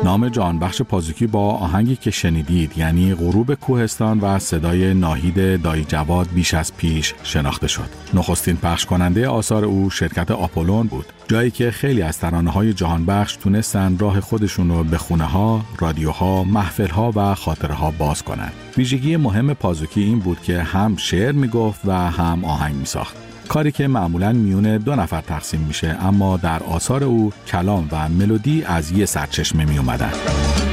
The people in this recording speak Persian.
نام جهانبخش پازوکی با آهنگی که شنیدید یعنی غروب کوهستان و صدای ناهید دایی جواد بیش از پیش شناخته شد. نخستین پخش کننده آثار او شرکت آپولون بود، جایی که خیلی از ترانه‌های جهانبخش تونستن راه خودشون رو به خونه‌ها، رادیوها، محفل‌ها و خاطره‌ها باز کنن. ویژگی مهم پازوکی این بود که هم شعر میگفت و هم آهنگ میساخت. کاری که معمولاً میون 2 نفر تقسیم میشه، اما در آثار او کلام و ملودی از یه سرچشمه می اومدن.